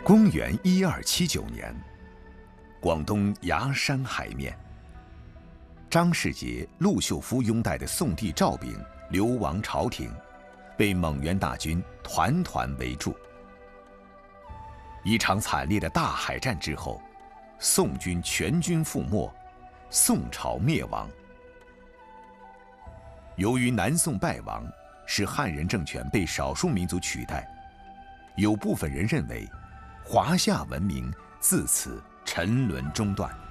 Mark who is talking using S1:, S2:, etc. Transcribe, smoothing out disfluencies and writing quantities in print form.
S1: 公元1279年，广东崖山海面，张世杰、陆秀夫拥戴的宋帝赵昺流亡朝廷，被蒙元大军团团围住。一场惨烈的大海战之后，宋军全军覆没，宋朝灭亡。由于南宋败亡，使汉人政权被少数民族取代，有部分人认为，华夏文明自此沉沦中断。